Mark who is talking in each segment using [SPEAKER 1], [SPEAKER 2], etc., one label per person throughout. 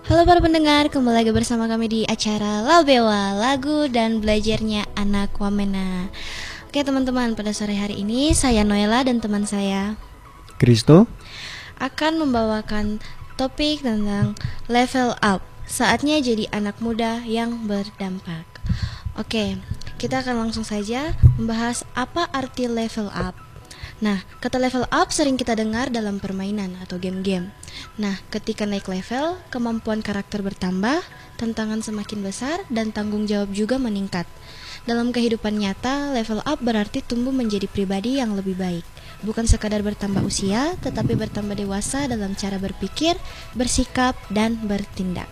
[SPEAKER 1] Halo para pendengar, kembali lagi bersama kami di acara Labewa, lagu dan belajarnya anak Wamena. Oke teman-teman, pada sore hari ini saya Noela dan teman saya
[SPEAKER 2] Kristo
[SPEAKER 1] akan membawakan topik tentang level up. Saatnya jadi anak muda yang berdampak. Oke, kita akan langsung saja membahas apa arti level up. Nah, kata level up sering kita dengar dalam permainan atau game-game. Nah, ketika naik level, kemampuan karakter bertambah, tantangan semakin besar, dan tanggung jawab juga meningkat. Dalam kehidupan nyata, level up berarti tumbuh menjadi pribadi yang lebih baik. Bukan sekadar bertambah usia, tetapi bertambah dewasa dalam cara berpikir, bersikap, dan bertindak.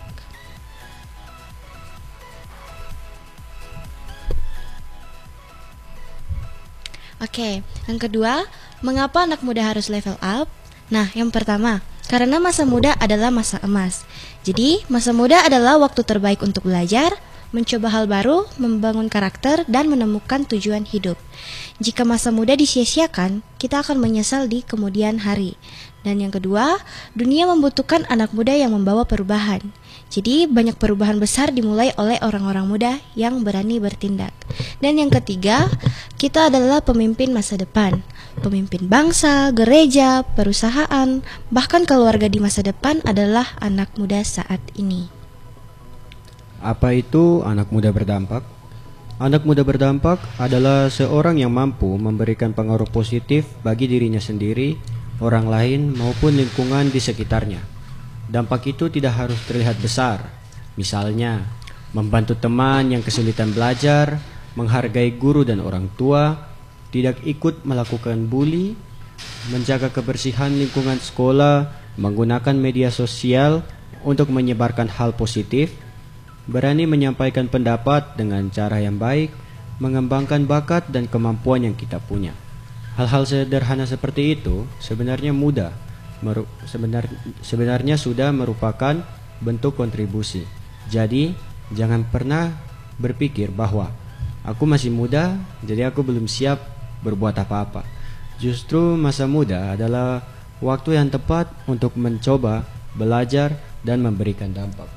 [SPEAKER 1] Oke, yang kedua, mengapa anak muda harus level up? Nah, yang pertama, karena masa muda adalah masa emas. Jadi, masa muda adalah waktu terbaik untuk belajar, mencoba hal baru, membangun karakter, dan menemukan tujuan hidup. Jika masa muda disia-siakan, kita akan menyesal di kemudian hari. Dan yang kedua, dunia membutuhkan anak muda yang membawa perubahan. Jadi banyak perubahan besar dimulai oleh orang-orang muda yang berani bertindak. Dan yang ketiga, kita adalah pemimpin masa depan. Pemimpin bangsa, gereja, perusahaan, bahkan keluarga di masa depan adalah anak muda saat ini.
[SPEAKER 2] Apa itu anak muda berdampak? Anak muda berdampak adalah seorang yang mampu memberikan pengaruh positif bagi dirinya sendiri, orang lain, maupun lingkungan di sekitarnya. Dampak itu tidak harus terlihat besar. Misalnya, membantu teman yang kesulitan belajar, menghargai guru dan orang tua, tidak ikut melakukan bully, menjaga kebersihan lingkungan sekolah, menggunakan media sosial untuk menyebarkan hal positif, berani menyampaikan pendapat dengan cara yang baik, mengembangkan bakat dan kemampuan yang kita punya. Hal-hal sederhana seperti itu sebenarnya mudah. Sebenarnya sudah merupakan bentuk kontribusi. Jadi, jangan pernah berpikir bahwa aku masih muda, jadi aku belum siap berbuat apa-apa. Justru masa muda adalah waktu yang tepat untuk mencoba, belajar, dan memberikan dampak.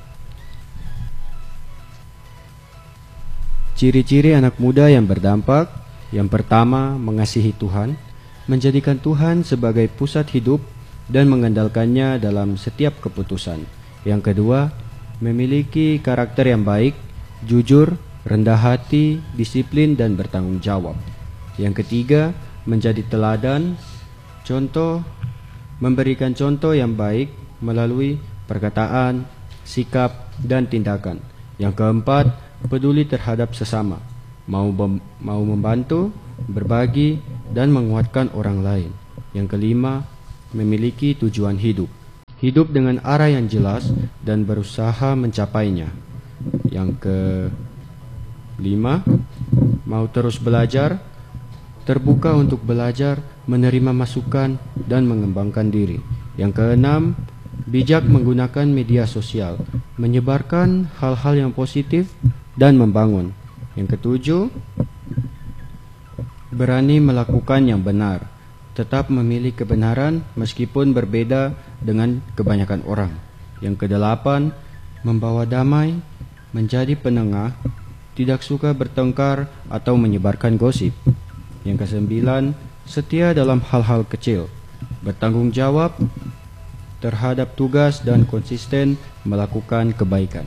[SPEAKER 2] Ciri-ciri anak muda yang berdampak: yang pertama, mengasihi Tuhan, menjadikan Tuhan sebagai pusat hidup dan mengandalkannya dalam setiap keputusan. Yang kedua, memiliki karakter yang baik, jujur, rendah hati, disiplin, dan bertanggung jawab. Yang ketiga, menjadi teladan, contoh, memberikan contoh yang baik melalui perkataan, sikap, dan tindakan. Yang keempat, peduli terhadap sesama, mau membantu, berbagi, dan menguatkan orang lain. Yang kelima, memiliki tujuan hidup. Hidup dengan arah yang jelas dan berusaha mencapainya. Yang kelima, mau terus belajar, terbuka untuk belajar, menerima masukan, dan mengembangkan diri. Yang keenam, bijak menggunakan media sosial, menyebarkan hal-hal yang positif dan membangun. Yang ketujuh, berani melakukan yang benar, tetap memilih kebenaran meskipun berbeda dengan kebanyakan orang. Yang kedelapan, membawa damai, menjadi penengah, tidak suka bertengkar atau menyebarkan gosip. Yang kesembilan, setia dalam hal-hal kecil, bertanggung jawab terhadap tugas dan konsisten melakukan kebaikan.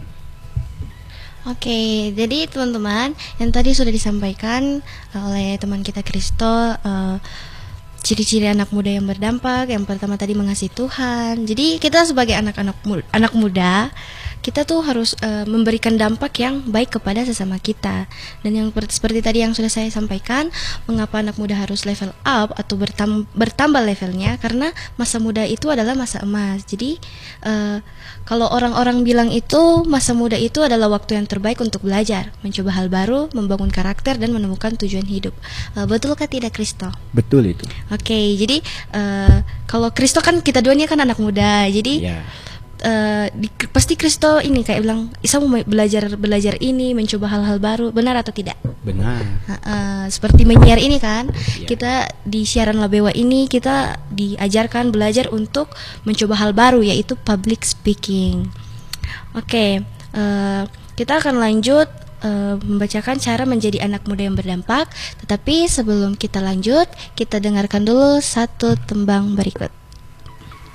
[SPEAKER 1] Oke, jadi teman-teman, yang tadi sudah disampaikan oleh teman kita Kristo, ciri-ciri anak muda yang berdampak. Yang pertama tadi mengasihi Tuhan. Jadi kita sebagai anak muda, kita tuh harus memberikan dampak yang baik kepada sesama kita. Dan yang seperti tadi yang sudah saya sampaikan, mengapa anak muda harus level up atau bertambah levelnya, karena masa muda itu adalah masa emas. Jadi kalau orang-orang bilang itu masa muda itu adalah waktu yang terbaik untuk belajar, mencoba hal baru, membangun karakter, dan menemukan tujuan hidup. Betulkah tidak, Kristo?
[SPEAKER 2] Betul itu.
[SPEAKER 1] Oke, jadi kalau Kristo kan kita dua ini kan anak muda, jadi pasti Kristo ini kayak bilang, Isa mau belajar ini, mencoba hal-hal baru, benar atau tidak?
[SPEAKER 2] Benar.
[SPEAKER 1] Seperti menyiar ini kan, kita di siaran Labewa ini kita diajarkan belajar untuk mencoba hal baru, yaitu public speaking. Oke, kita akan lanjut membacakan cara menjadi anak muda yang berdampak. Tetapi sebelum kita lanjut, kita dengarkan dulu satu tembang berikut.